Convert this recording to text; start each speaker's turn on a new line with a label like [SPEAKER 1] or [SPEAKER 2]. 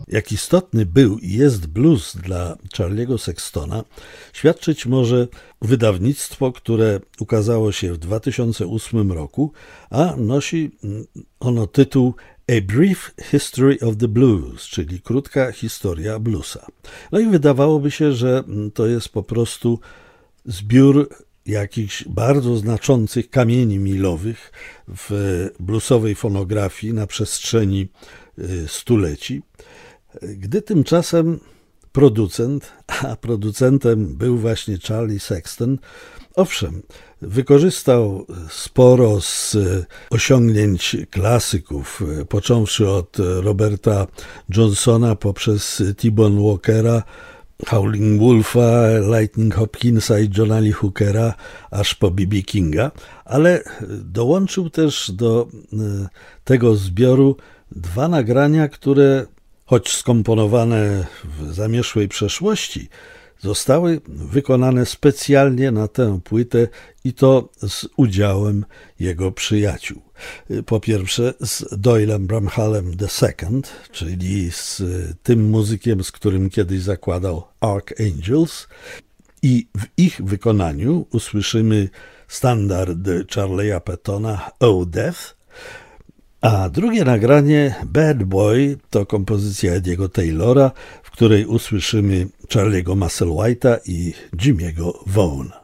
[SPEAKER 1] Jak istotny był i jest blues dla Charlie'ego Sextona, świadczyć może wydawnictwo, które ukazało się w 2008 roku, a nosi ono tytuł A Brief History of the Blues, czyli krótka historia bluesa. No i wydawałoby się, że to jest po prostu zbiór jakichś bardzo znaczących kamieni milowych w bluesowej fonografii na przestrzeni stuleci, gdy tymczasem producent, a producentem był właśnie Charlie Sexton, owszem, wykorzystał sporo z osiągnięć klasyków, począwszy od Roberta Johnsona poprzez T-Bone Walkera, Howling Wolfa, Lightning Hopkinsa i Johna Lee Hookera, aż po B.B. Kinga, ale dołączył też do tego zbioru dwa nagrania, które, choć skomponowane w zamierzchłej przeszłości, zostały wykonane specjalnie na tę płytę i to z udziałem jego przyjaciół. Po pierwsze z Doylem Bramhallem II, czyli z tym muzykiem, z którym kiedyś zakładał Archangels, i w ich wykonaniu usłyszymy standard Charlie'a Pettona Oh Death, a drugie nagranie Bad Boy to kompozycja Ediego Taylora, w której usłyszymy Charlie'ego Musselwhite'a i Jimmy'ego Vaughna.